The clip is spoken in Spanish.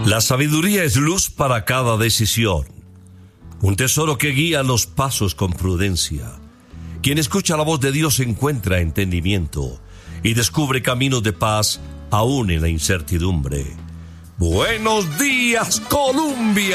La sabiduría es luz para cada decisión, un tesoro que guía los pasos con prudencia. Quien escucha la voz de Dios encuentra entendimiento y descubre caminos de paz aún en la incertidumbre. Buenos días, Colombia.